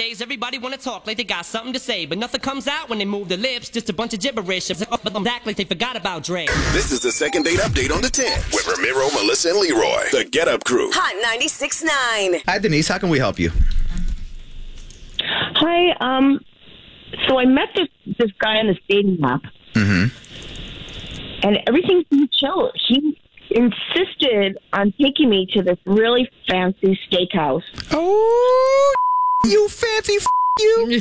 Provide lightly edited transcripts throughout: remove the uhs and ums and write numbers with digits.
Nowadays, everybody wanna talk like they got something to say, but nothing comes out when they move their lips. Just a bunch of gibberish. But them act like they forgot about Dre. This is the second date update on the 10 with Ramiro, Melissa, and Leroy. The Get Up Crew. Hot 96.9. Hi, Denise. How can we help you? Hi, so I met this guy on the dating app. And everything seemed chill. He insisted on taking me to this really fancy steakhouse. Oh, you fancy you.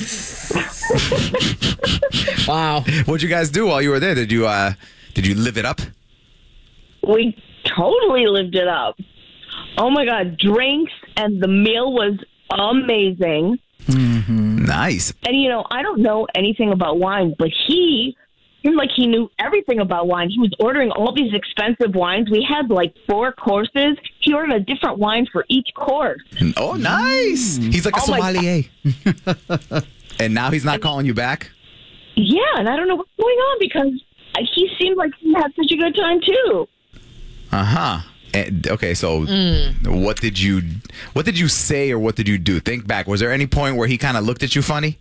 Wow. What'd you guys do while you were there? Did you live it up? We totally lived it up. Oh my God, drinks, and the meal was amazing. Nice. And I don't know anything about wine, but he seemed like he knew everything about wine. He was ordering all these expensive wines. We had like 4 courses. He ordered a different wine for each course. Oh, nice. He's like a sommelier. And now he's not calling you back? Yeah, and I don't know what's going on because he seemed like he had such a good time too. Uh-huh. Okay, so what did you say or what did you do? Think back. Was there any point where he kind of looked at you funny?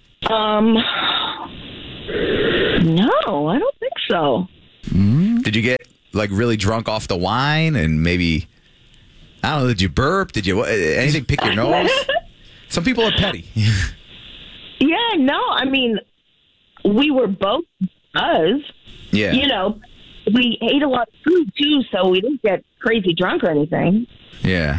No, I don't think so. Did you get like really drunk off the wine and maybe, I don't know, did you burp? Did you anything pick your nose? Some people are petty. Yeah, no, I mean, we were both us. Yeah. We ate a lot of food too, so we didn't get crazy drunk or anything. Yeah.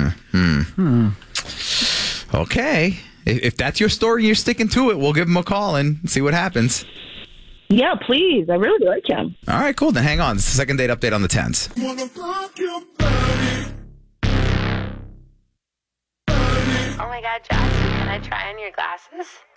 Okay. If that's your story and you're sticking to it, we'll give him a call and see what happens. Yeah, please. I really like him. All right, cool. Then hang on. It's the second date update on the 10s. Oh my God, Jackson, can I try on your glasses?